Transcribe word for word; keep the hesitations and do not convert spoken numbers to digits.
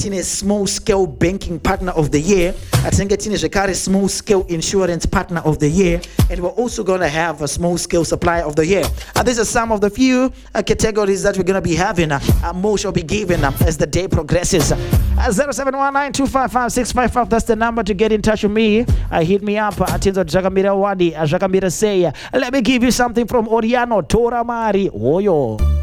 tine small scale banking partner of the year, atinenge tine zvekare small scale insurance partner of the year, and we're also going to have a small scale supplier of the year. And these are some of the few uh, categories that we're going to be having. Uh, uh, more shall be given uh, as the day progresses. Uh, zero seven one nine two five five six five five, that's the number to get in touch with me. Uh, hit me up at Jakamira Wadi, Jakamira Say. Let me give you something from Oriano Toramari. Oyo.